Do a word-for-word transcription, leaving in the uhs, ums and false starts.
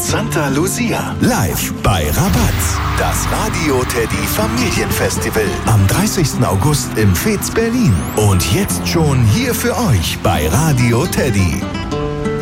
Santa Lucia. Live bei Rabatz. Das Radio Teddy Familienfestival. Am dreißigsten August im Fez Berlin. Und jetzt schon hier für euch bei Radio Teddy.